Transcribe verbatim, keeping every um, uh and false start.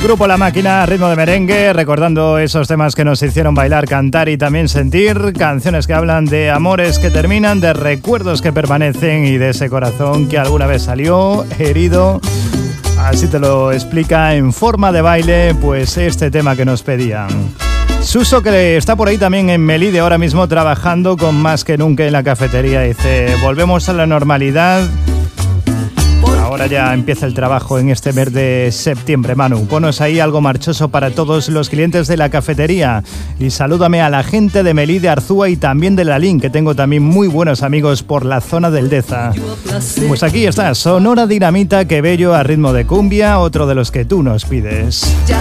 Grupo La Máquina, ritmo de merengue, recordando esos temas que nos hicieron bailar, cantar y también sentir, canciones que hablan de amores que terminan, de recuerdos que permanecen y de ese corazón que alguna vez salió herido. Así te lo explica en forma de baile, pues este tema que nos pedían. Suso, que está por ahí también en Melide ahora mismo trabajando con Más que Nunca en la cafetería, dice: volvemos a la normalidad. Ahora ya empieza el trabajo en este mes de septiembre. Manu, ponos ahí algo marchoso para todos los clientes de la cafetería y salúdame a la gente de Melide, Arzúa y también de Lalín, que tengo también muy buenos amigos por la zona del Deza. Pues aquí está, Sonora Dinamita, que bello a ritmo de cumbia, otro de los que tú nos pides.